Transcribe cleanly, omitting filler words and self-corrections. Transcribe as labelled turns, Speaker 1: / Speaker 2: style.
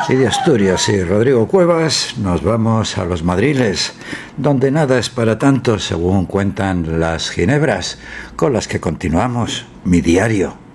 Speaker 1: Y de Asturias y Rodrigo Cuevas nos vamos a los Madriles, donde nada es para tanto, según cuentan las ginebras, con las que continuamos mi diario.